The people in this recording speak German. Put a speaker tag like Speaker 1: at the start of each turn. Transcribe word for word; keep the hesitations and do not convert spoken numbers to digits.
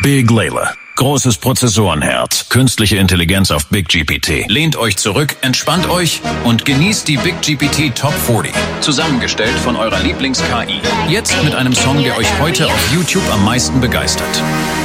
Speaker 1: Big Layla. Großes Prozessorenherz, künstliche Intelligenz auf Big G P T. Lehnt euch zurück, entspannt euch und genießt die Big G P T Top vierzig. Zusammengestellt von eurer Lieblings-K I. Jetzt mit einem Song, der euch heute auf YouTube am meisten begeistert.